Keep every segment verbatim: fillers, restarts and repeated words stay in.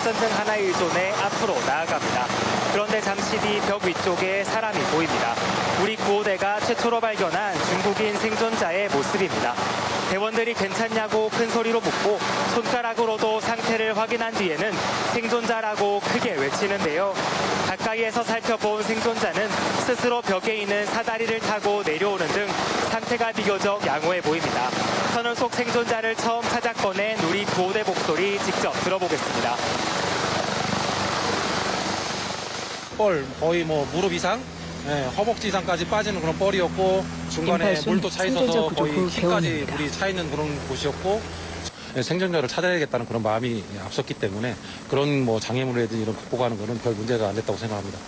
선등 하나의 의존에 앞으로 나아갑니다. 그런데 잠시 뒤 벽 위쪽에 사람이 보입니다. 우리 구호대가 최초로 발견한 중국인 생존자의 모습입니다. 대원들이 괜찮냐고 큰 소리로 묻고 손가락으로도 상태를 확인한 뒤에는 생존자라고 크게 외치는데요. 가까이에서 살펴본 생존자는 스스로 벽에 있는 사다리를 타고 내려오는 등 상태가 비교적 양호해 보입니다. 터널 속 생존자를 처음 찾아 꺼낸 우리 구호대 목소리 직접 들어보겠습니다. 뻘 거의 뭐 무릎 이상, 네, 허벅지 이상까지 빠지는 그런 뻘이었고 중간에 물도 차 있어서 거의 키까지 물이 차 있는 그런 곳이었고 네, 생존자를 찾아야겠다는 그런 마음이 앞섰기 때문에 그런 뭐 장애물이라든지 이런 극복하는 거는 별 문제가 안 됐다고 생각합니다.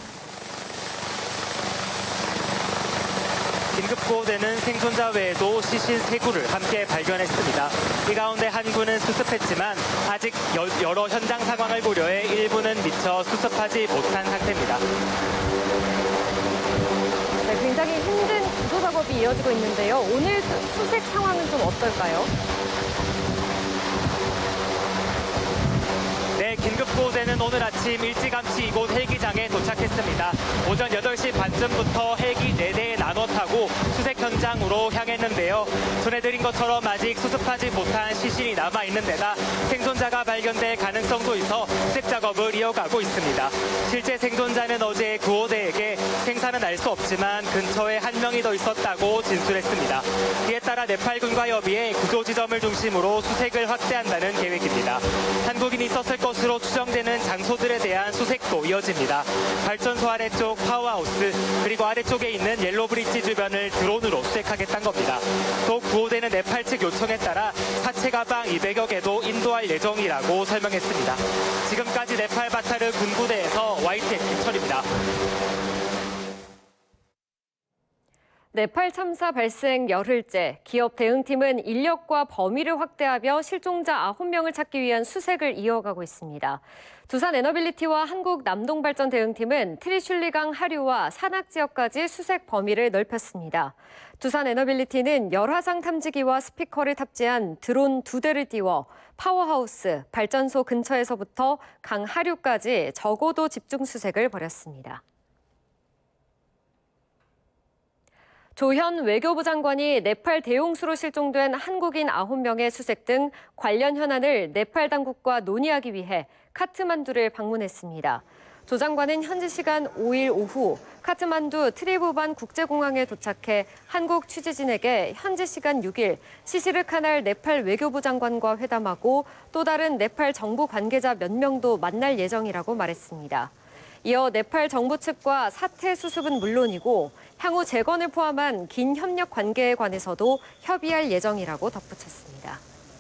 긴급구호대는 생존자 외에도 시신 세 구를 함께 발견했습니다. 이 가운데 한 구는 수습했지만 아직 여러 현장 상황을 고려해 일부는 미처 수습하지 못한 상태입니다. 네, 굉장히 힘든 구조 작업이 이어지고 있는데요. 오늘 수색 상황은 좀 어떨까요? 네, 긴급구호대는 오늘 아침 일찌감치 이곳 헬기장에 도착했습니다. 오전 여덟 시 반쯤부터 헬기 네 대에 나눠 타고 수색 현장으로 향했는데요. 전해드린 것처럼 아직 수습하지 못한 시신이 남아있는 데다 생존자가 발견될 가능성도 있어 수색 작업을 이어가고 있습니다. 실제 생존자는 어제 구호대에게 생사는 알 수 없지만 근처에 한 명이 더 있었다고 진술했습니다. 이에 따라 네팔군과 협의해 구조 지점을 중심으로 수색을 확대한다는 계획입니다. 한국인이 있었을 것으로 추정되는 장소들에 대한 수색도 이어집니다. 발전소 아래쪽 파워하우스 그리고 아래쪽에 있는 옐로브리지 주변을 드론으로 수색하겠다는 겁니다. 또 구호대는 네팔 측 요청에 따라 사체 가방 이백여 개도 인도할 예정이라고 설명했습니다. 지금까지 네팔 바타르 군부대에서 와이티엔 김철입니다. 네팔 참사 발생 열흘째, 기업 대응팀은 인력과 범위를 확대하며 실종자 아홉 명을 찾기 위한 수색을 이어가고 있습니다. 두산 에너빌리티와 한국 남동발전 대응팀은 트리슐리강 하류와 산악 지역까지 수색 범위를 넓혔습니다. 두산 에너빌리티는 열화상 탐지기와 스피커를 탑재한 드론 두 대를 띄워 파워하우스, 발전소 근처에서부터 강 하류까지 적어도 집중 수색을 벌였습니다. 조현 외교부 장관이 네팔 대용수로 실종된 한국인 아홉 명의 수색 등 관련 현안을 네팔 당국과 논의하기 위해 카트만두를 방문했습니다. 조 장관은 현지 시간 오 일 오후 카트만두 트리부반 국제공항에 도착해 한국 취재진에게 현지 시간 육 일 시시르 카날 네팔 외교부 장관과 회담하고 또 다른 네팔 정부 관계자 몇 명도 만날 예정이라고 말했습니다. 이어 네팔 정부 측과 사태 수습은 물론이고 향후 재건을 포함한 긴 협력 관계에 관해서도 협의할 예정이라고 덧붙였습니다.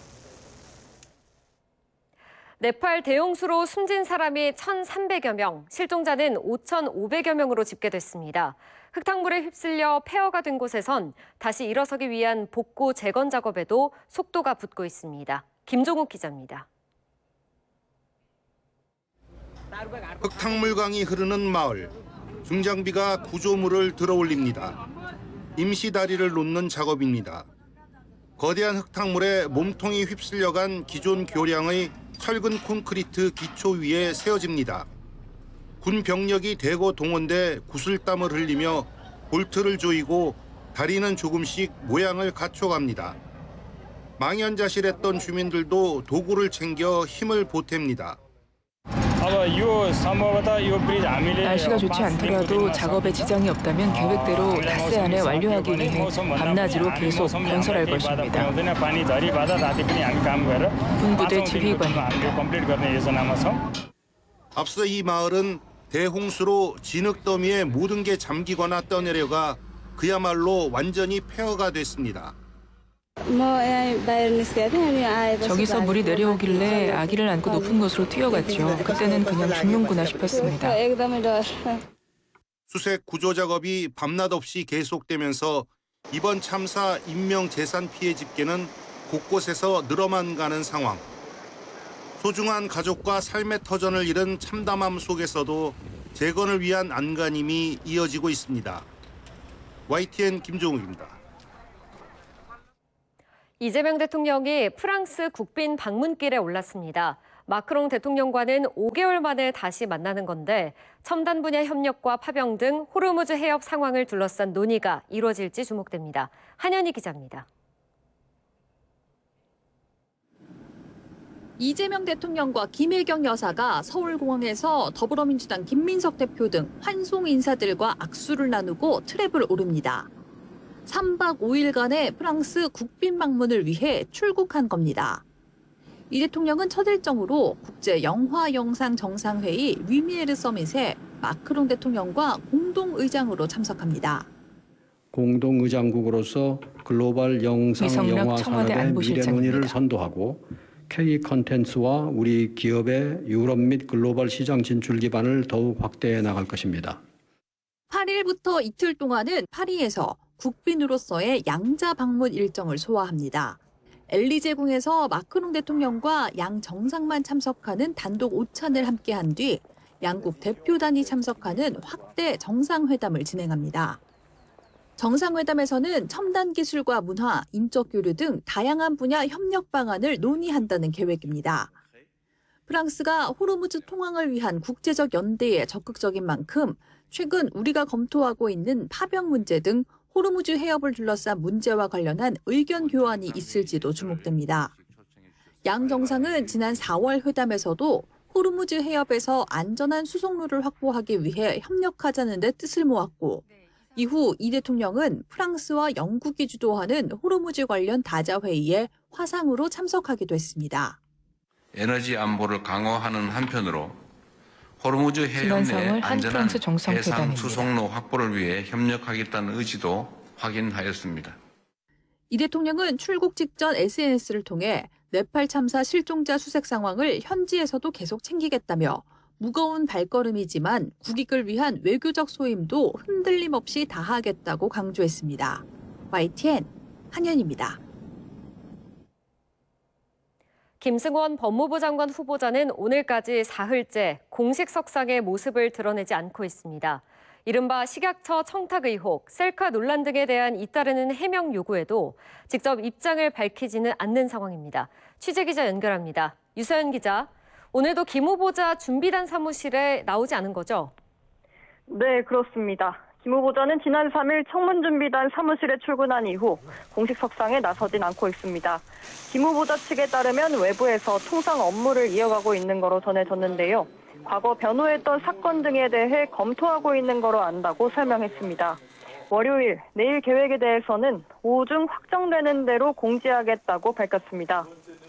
네팔 대용수로 숨진 사람이 천삼백여 명, 실종자는 오천오백여 명으로 집계됐습니다. 흙탕물에 휩쓸려 폐허가 된 곳에선 다시 일어서기 위한 복구 재건 작업에도 속도가 붙고 있습니다. 김종욱 기자입니다. 흙탕물강이 흐르는 마을. 중장비가 구조물을 들어올립니다. 임시 다리를 놓는 작업입니다. 거대한 흙탕물에 몸통이 휩쓸려간 기존 교량의 철근 콘크리트 기초 위에 세워집니다. 군 병력이 대거 동원돼 구슬땀을 흘리며 볼트를 조이고 다리는 조금씩 모양을 갖춰갑니다. 망연자실했던 주민들도 도구를 챙겨 힘을 보탭니다. 날씨가 좋지 않더라도 작업에 지장이 없다면 계획대로 닷새 안에 완료하기 위해 밤낮으로 계속 건설할 것입니다. 군부대 지휘관입니다. 앞서 이 마을은 대홍수로 진흙더미에 모든 게 잠기거나 떠내려가 그야말로 완전히 폐허가 됐습니다. 저기서 물이 내려오길래 아기를 안고 높은 곳으로 뛰어갔죠. 그때는 그냥 죽는구나 싶었습니다. 수색 구조 작업이 밤낮 없이 계속되면서 이번 참사 인명 재산 피해 집계는 곳곳에서 늘어만 가는 상황. 소중한 가족과 삶의 터전을 잃은 참담함 속에서도 재건을 위한 안간힘이 이어지고 있습니다. 와이티엔 김종욱입니다. 이재명 대통령이 프랑스 국빈 방문길에 올랐습니다. 마크롱 대통령과는 오 개월 만에 다시 만나는 건데 첨단 분야 협력과 파병 등 호르무즈 해협 상황을 둘러싼 논의가 이루어질지 주목됩니다. 한현희 기자입니다. 이재명 대통령과 김혜경 여사가 서울공항에서 더불어민주당 김민석 대표 등 환송 인사들과 악수를 나누고 트랩을 오릅니다. 삼 박 오 일간의 프랑스 국빈 방문을 위해 출국한 겁니다. 이 대통령은 첫 일정으로 국제영화영상정상회의 위미에르 서밋에 마크롱 대통령과 공동의장으로 참석합니다. 공동의장국으로서 글로벌 영상 영화 산업의 미래 논의를 선도하고 K 컨텐츠와 우리 기업의 유럽 및 글로벌 시장 진출 기반을 더욱 확대해 나갈 것입니다. 팔 일부터 이틀 동안은 파리에서 국빈으로서의 양자 방문 일정을 소화합니다. 엘리제궁에서 마크롱 대통령과 양 정상만 참석하는 단독 오찬을 함께한 뒤 양국 대표단이 참석하는 확대 정상회담을 진행합니다. 정상회담에서는 첨단 기술과 문화, 인적 교류 등 다양한 분야 협력 방안을 논의한다는 계획입니다. 프랑스가 호르무즈 통항을 위한 국제적 연대에 적극적인 만큼 최근 우리가 검토하고 있는 파병 문제 등 호르무즈 해협을 둘러싼 문제와 관련한 의견 교환이 있을지도 주목됩니다. 양 정상은 지난 사월 회담에서도 호르무즈 해협에서 안전한 수송로를 확보하기 위해 협력하자는 데 뜻을 모았고 이후 이 대통령은 프랑스와 영국이 주도하는 호르무즈 관련 다자회의에 화상으로 참석하기도 했습니다. 에너지 안보를 강화하는 한편으로 호르무즈 해협 내 안전한 해상 수송로 확보를 위해 협력하겠다는 의지도 확인하였습니다. 이 대통령은 출국 직전 에스엔에스를 통해 네팔 참사 실종자 수색 상황을 현지에서도 계속 챙기겠다며 무거운 발걸음이지만 국익을 위한 외교적 소임도 흔들림 없이 다하겠다고 강조했습니다. 와이티엔 한현입니다. 김승원 법무부 장관 후보자는 오늘까지 사흘째 공식 석상의 모습을 드러내지 않고 있습니다. 이른바 식약처 청탁 의혹, 셀카 논란 등에 대한 잇따르는 해명 요구에도 직접 입장을 밝히지는 않는 상황입니다. 취재기자 연결합니다. 유서연 기자, 오늘도 김 후보자 준비단 사무실에 나오지 않은 거죠? 네, 그렇습니다. 김 후보자는 지난 삼 일 청문준비단 사무실에 출근한 이후 공식 석상에 나서진 않고 있습니다. 김 후보자 측에 따르면 외부에서 통상 업무를 이어가고 있는 거로 전해졌는데요. 과거 변호했던 사건 등에 대해 검토하고 있는 거로 안다고 설명했습니다. 월요일, 내일 계획에 대해서는 오후 중 확정되는 대로 공지하겠다고 밝혔습니다.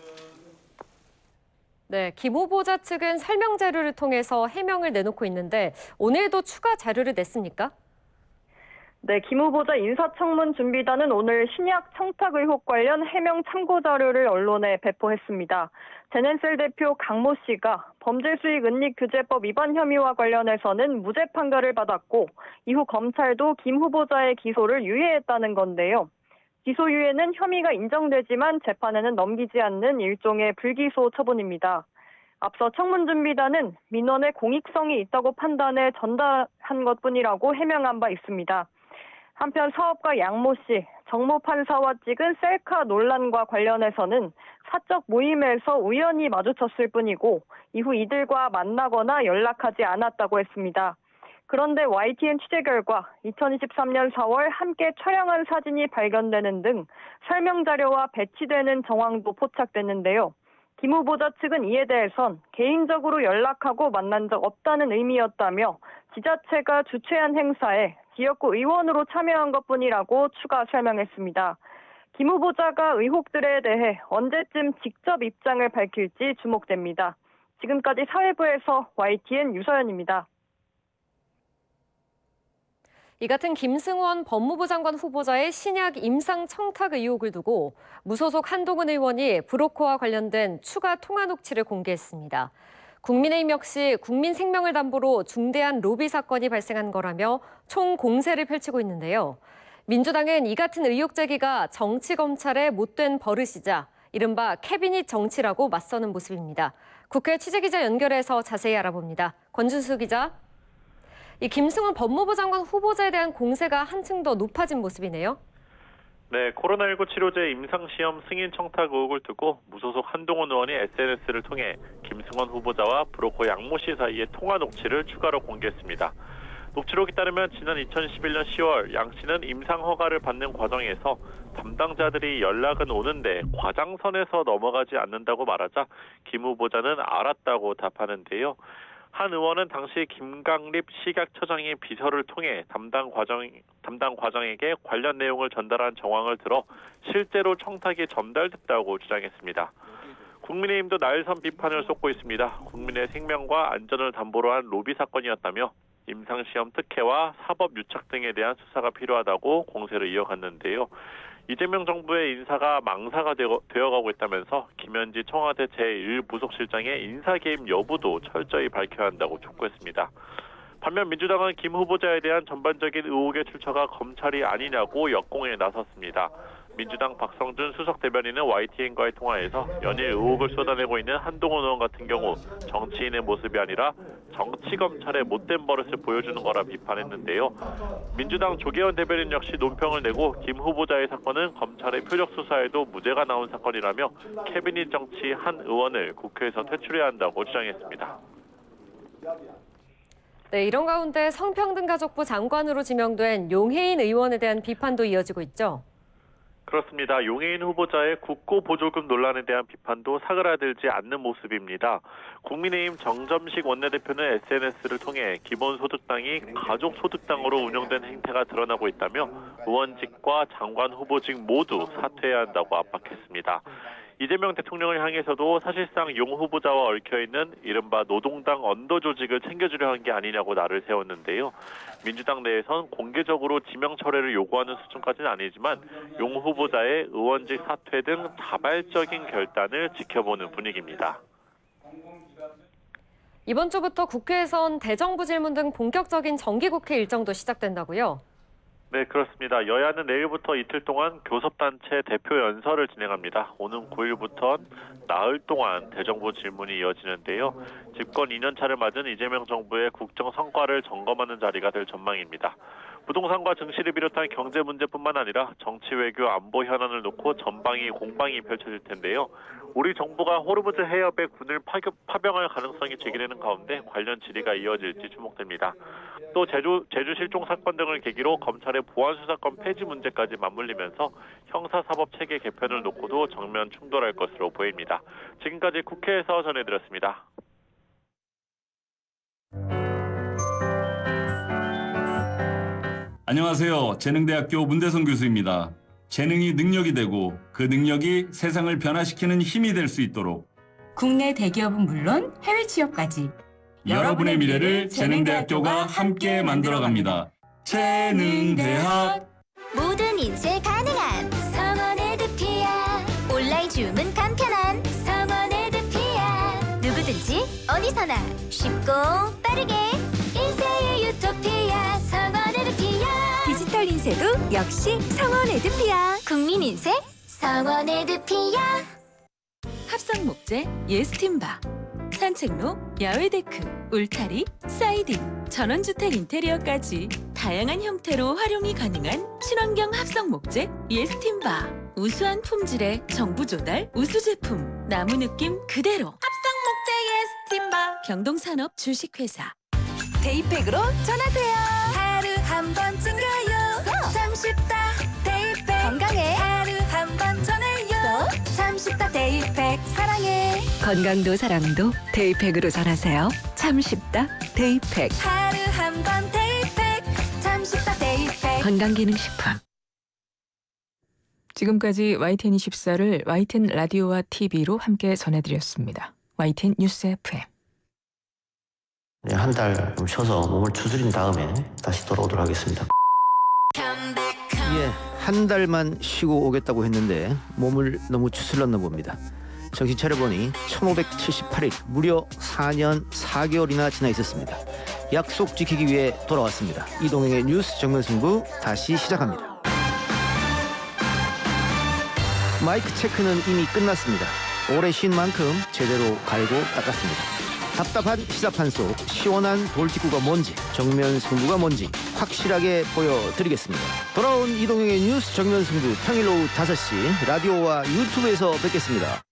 네, 김 후보자 측은 설명 자료를 통해서 해명을 내놓고 있는데 오늘도 추가 자료를 냈습니까? 네, 김 후보자 인사청문 준비단은 오늘 신약 청탁 의혹 관련 해명 참고 자료를 언론에 배포했습니다. 제넨셀 대표 강모 씨가 범죄수익은닉규제법 위반 혐의와 관련해서는 무죄 판결을 받았고 이후 검찰도 김 후보자의 기소를 유예했다는 건데요. 기소 유예는 혐의가 인정되지만 재판에는 넘기지 않는 일종의 불기소 처분입니다. 앞서 청문준비단은 민원의 공익성이 있다고 판단해 전달한 것뿐이라고 해명한 바 있습니다. 한편 사업가 양모 씨, 정모 판사와 찍은 셀카 논란과 관련해서는 사적 모임에서 우연히 마주쳤을 뿐이고 이후 이들과 만나거나 연락하지 않았다고 했습니다. 그런데 와이티엔 취재 결과 이천이십삼 년 사월 함께 촬영한 사진이 발견되는 등 설명 자료와 배치되는 정황도 포착됐는데요. 김 후보자 측은 이에 대해선 개인적으로 연락하고 만난 적 없다는 의미였다며 지자체가 주최한 행사에 지역구 의원으로 참여한 것뿐이라고 추가 설명했습니다. 김 후보자가 의혹들에 대해 언제쯤 직접 입장을 밝힐지 주목됩니다. 지금까지 사회부에서 와이티엔 유서연입니다. 이 같은 김승원 법무부 장관 후보자의 신약 임상 청탁 의혹을 두고 무소속 한동훈 의원이 브로커와 관련된 추가 통화 녹취를 공개했습니다. 국민의힘 역시 국민 생명을 담보로 중대한 로비 사건이 발생한 거라며 총공세를 펼치고 있는데요. 민주당은 이 같은 의혹 제기가 정치-검찰의 못된 버릇이자 이른바 캐비닛 정치라고 맞서는 모습입니다. 국회 취재기자 연결해서 자세히 알아봅니다. 권준수 기자. 이 김승원 법무부 장관 후보자에 대한 공세가 한층 더 높아진 모습이네요. 네, 코로나십구 치료제 임상시험 승인 청탁 의혹을 두고 무소속 한동훈 의원이 에스엔에스를 통해 김승원 후보자와 브로커 양모 씨 사이의 통화 녹취를 추가로 공개했습니다. 녹취록에 따르면 지난 이천십일 년 시월 양 씨는 임상 허가를 받는 과정에서 담당자들이 연락은 오는데 과장선에서 넘어가지 않는다고 말하자 김 후보자는 알았다고 답하는데요. 한 의원은 당시 김강립 식약처장의 비서를 통해 담당 과정, 담당 과장에게 관련 내용을 전달한 정황을 들어 실제로 청탁이 전달됐다고 주장했습니다. 국민의힘도 날선 비판을 쏟고 있습니다. 국민의 생명과 안전을 담보로 한 로비 사건이었다며 임상시험 특혜와 사법 유착 등에 대한 수사가 필요하다고 공세를 이어갔는데요. 이재명 정부의 인사가 망사가 되어, 되어가고 있다면서 김현지 청와대 제일 부속실장의 인사 개입 여부도 철저히 밝혀야 한다고 촉구했습니다. 반면 민주당은 김 후보자에 대한 전반적인 의혹의 출처가 검찰이 아니냐고 역공에 나섰습니다. 민주당 박성준 수석 대변인은 와이티엔과의 통화에서 연일 의혹을 쏟아내고 있는 한동훈 의원 같은 경우 정치인의 모습이 아니라 정치검찰의 못된 버릇을 보여주는 거라 비판했는데요. 민주당 조계원 대변인 역시 논평을 내고 김 후보자의 사건은 검찰의 표적 수사에도 무죄가 나온 사건이라며 캐비닛 정치 한 의원을 국회에서 퇴출해야 한다고 주장했습니다. 네, 이런 가운데 성평등가족부 장관으로 지명된 용해인 의원에 대한 비판도 이어지고 있죠. 그렇습니다. 용해인 후보자의 국고보조금 논란에 대한 비판도 사그라들지 않는 모습입니다. 국민의힘 정점식 원내대표는 에스엔에스를 통해 기본소득당이 가족소득당으로 운영된 행태가 드러나고 있다며 의원직과 장관 후보직 모두 사퇴해야 한다고 압박했습니다. 이재명 대통령을 향해서도 사실상 용 후보자와 얽혀있는 이른바 노동당 언더 조직을 챙겨주려 한 게 아니냐고 날을 세웠는데요. 민주당 내에선 공개적으로 지명 철회를 요구하는 수준까지는 아니지만 용 후보자의 의원직 사퇴 등 자발적인 결단을 지켜보는 분위기입니다. 이번 주부터 국회에선 대정부 질문 등 본격적인 정기국회 일정도 시작된다고요? 네, 그렇습니다. 여야는 내일부터 이틀 동안 교섭단체 대표 연설을 진행합니다. 오는 구 일부터는 나흘 동안 대정부 질문이 이어지는데요. 집권 이 년 차를 맞은 이재명 정부의 국정 성과를 점검하는 자리가 될 전망입니다. 부동산과 증시를 비롯한 경제 문제뿐만 아니라 정치, 외교, 안보 현안을 놓고 전방위 공방이 펼쳐질 텐데요. 우리 정부가 호르무즈 해협에 군을 파격, 파병할 가능성이 제기되는 가운데 관련 질의가 이어질지 주목됩니다. 또 제주, 제주 실종 사건 등을 계기로 검찰의 보안 수사권 폐지 문제까지 맞물리면서 형사사법 체계 개편을 놓고도 정면 충돌할 것으로 보입니다. 지금까지 국회에서 전해드렸습니다. 안녕하세요. 재능대학교 문대성 교수입니다. 재능이 능력이 되고 그 능력이 세상을 변화시키는 힘이 될 수 있도록 국내 대기업은 물론 해외 취업까지 여러분의 미래를 재능대학교가 함께 만들어갑니다. 재능대학 모든 인쇄 가능한 성원 에드피아 온라인 주문 간편한 성원 에드피아 누구든지 어디서나 쉽고 빠르게 인쇄의 유토피아 성원 에드피아 디지털 인쇄도 역시 성원 에드피아 국민 인쇄 성원 에드피아 합성 목재 예스팀바 산책로, 야외 데크, 울타리, 사이딩, 전원주택 인테리어까지 다양한 형태로 활용이 가능한 친환경 합성 목재 예스팀바 우수한 품질의 정부 조달 우수 제품 나무 느낌 그대로 합성 목재 예스팀바 경동산업 주식회사 데이팩으로 전하세요. 하루 한 번쯤 가요. 참 쉽다 데이팩 건강해 하루 한 번 전해요. 참 쉽다 데이팩 사랑해 건강도 사랑도 데이팩으로 전하세요. 참 쉽다 데이팩 하루 한 번 데이팩 참 쉽다 데이팩 건강기능식품. 지금까지 와이티엔 이십사를 와이티엔 라디오와 티비로 함께 전해드렸습니다. 와이티엔 뉴스 에프엠. 네, 한 달 좀 쉬어서 몸을 추스린 다음에 다시 돌아오도록 하겠습니다. 예, 한 달만 쉬고 오겠다고 했는데 몸을 너무 추슬렀나 봅니다. 정신 차려보니 천오백칠십팔 일, 무려 사 년 사 개월이나 지나 있었습니다. 약속 지키기 위해 돌아왔습니다. 이동행의 뉴스 정면승부 다시 시작합니다. 마이크 체크는 이미 끝났습니다. 오래 쉰 만큼 제대로 갈고 닦았습니다. 답답한 시사판 속 시원한 돌직구가 뭔지, 정면 승부가 뭔지 확실하게 보여드리겠습니다. 돌아온 이동형의 뉴스 정면 승부 평일 오후 다섯 시 라디오와 유튜브에서 뵙겠습니다.